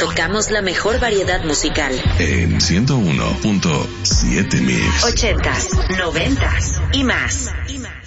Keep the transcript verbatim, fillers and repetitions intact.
Tocamos la mejor variedad musical. En ciento uno punto siete Mix. Ochentas, noventas y más. Y más.